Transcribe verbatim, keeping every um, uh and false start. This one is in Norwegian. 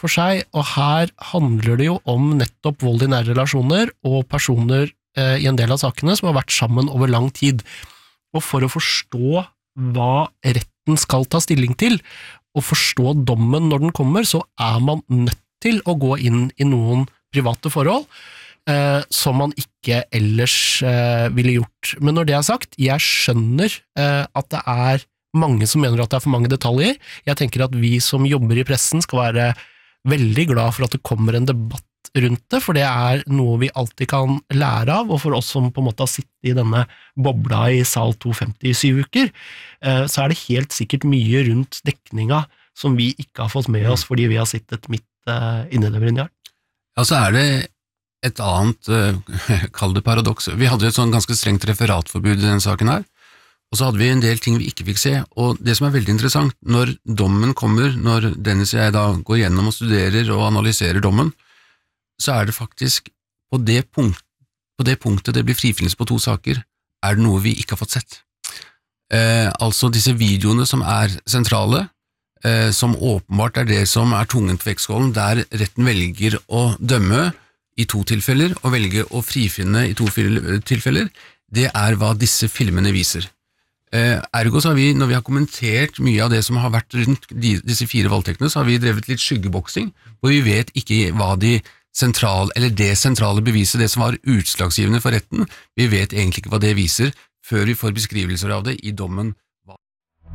for seg, og her handler det jo om nettopp vold i nære relasjoner og personer eh, i en del av sakene som har vært sammen over lang tid. Og for å forstå hva retten skal ta stilling til, og forstå dommen når den kommer, så er man nødt til å gå inn i noen private forhold, eh, som man ikke ellers eh, ville gjort. Men når det er sagt, jeg skjønner eh, at det er mange som mener at det er for mange detaljer. Jeg tenker at vi som jobber i pressen skal være veldig glad for at det kommer en debatt rundt det, for det er noe vi alltid kan lære av, og for oss som på en måte har sittet i denne bobla i sal to femti i syv uker, så er det helt sikkert mye rundt dekninga som vi ikke har fått med oss fordi vi har sittet midt inne i det, Brynjar. Ja, så er det et annet, kall det paradoks. Vi hadde et sånn ganske strengt referatforbud i denne saken her, og så hadde vi en del ting vi ikke fikk se, og det som er veldig interessant, når dommen kommer, når Dennis og jeg da går gjennom og studerer og analyserer dommen, så er det faktisk på det, punkt, på det punktet det blir frifinnelse på to saker, er det noe vi ikke har fått sett. Eh, altså disse videoene som er sentrale, eh, som åpenbart er det som er tungen på vektskålen, der retten velger å dømme i to tilfeller, og velger å frifinne i to tilfeller, det er hva disse filmene viser. Eh, ergo så har vi, når vi har kommentert mye av det som har vært rundt de, disse fire voldtektene, så har vi drevet litt skyggeboksing, hvor vi vet ikke hva de sentral, eller det sentrale beviset, det som var utslagsgivende for retten, vi vet egentlig ikke hva det viser, før vi får beskrivelser av det i dommen